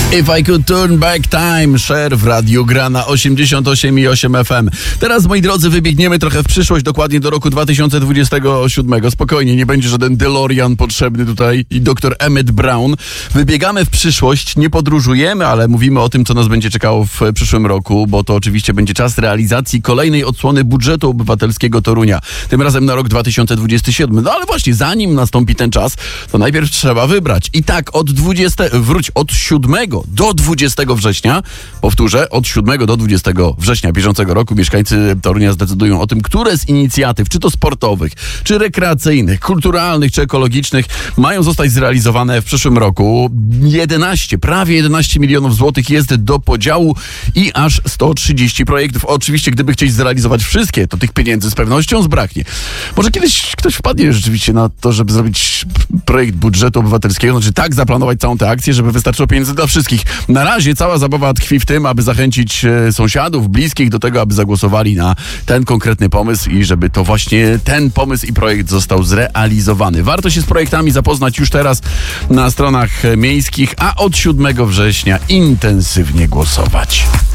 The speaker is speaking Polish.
If I Could Turn Back Time, Cher w radiu gra na 88,8 FM. Teraz, moi drodzy, wybiegniemy trochę w przyszłość, dokładnie do roku 2027. Spokojnie, nie będzie żaden DeLorean potrzebny tutaj i dr Emmett Brown. Wybiegamy w przyszłość, nie podróżujemy, ale mówimy o tym, co nas będzie czekało w przyszłym roku, bo to oczywiście będzie czas realizacji kolejnej odsłony budżetu obywatelskiego Torunia. Tym razem na rok 2027. No ale właśnie, zanim nastąpi ten czas, to najpierw trzeba wybrać. I tak od 7 do 20 września, powtórzę, od 7 do 20 września bieżącego roku mieszkańcy Torunia zdecydują o tym, które z inicjatyw, czy to sportowych, czy rekreacyjnych, kulturalnych, czy ekologicznych, mają zostać zrealizowane w przyszłym roku. Prawie 11 milionów złotych jest do podziału i aż 130 projektów. Oczywiście, gdyby chcieć zrealizować wszystkie, to tych pieniędzy z pewnością zbraknie. Może kiedyś ktoś wpadnie rzeczywiście na to, żeby zrobić projekt budżetu obywatelskiego, znaczy tak zaplanować całą tę akcję, żeby wystarczyło pieniędzy dla wszystkich. Na razie cała zabawa tkwi w tym, aby zachęcić sąsiadów, bliskich do tego, aby zagłosowali na ten konkretny pomysł i żeby to właśnie ten pomysł i projekt został zrealizowany. Warto się z projektami zapoznać już teraz na stronach miejskich, a od 7 września intensywnie głosować.